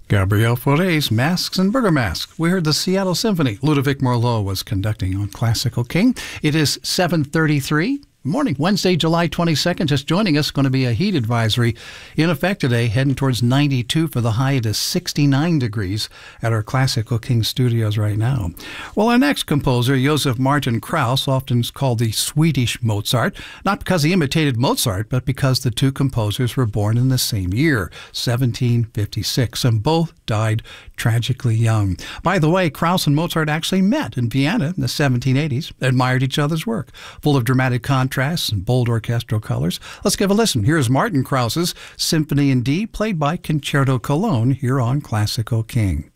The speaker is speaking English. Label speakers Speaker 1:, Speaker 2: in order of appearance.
Speaker 1: Gabriel Fauré's Masks and Burger Masks. We heard the Seattle Symphony. Ludovic Merlot was conducting on Classical King. It is 7:33. Morning, Wednesday, July 22nd. Just joining us, going to be a heat advisory in effect today, heading towards 92 for the high. It is 69 degrees at our Classical King studios right now. Well, our next composer, Josef Martin Krauss, often called the Swedish Mozart, not because he imitated Mozart, but because the two composers were born in the same year, 1756, and both died tragically young. By the way, Krauss and Mozart actually met in Vienna in the 1780s, admired each other's work, full of dramatic contrasts and bold orchestral colors. Let's give a listen. Here's Martin Krauss's Symphony in D, played by Concerto Cologne here on Classical King.